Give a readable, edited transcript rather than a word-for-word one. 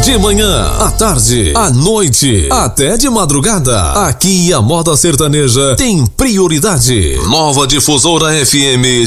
De manhã, à tarde, à noite, até de madrugada. Aqui a moda sertaneja tem prioridade. Nova Difusora FM